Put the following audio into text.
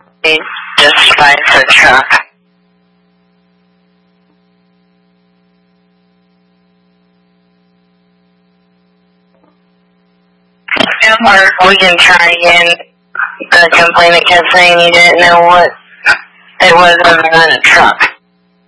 He just buys the truck. Or we can try again. The complainant kept saying he didn't know what it was other than a truck.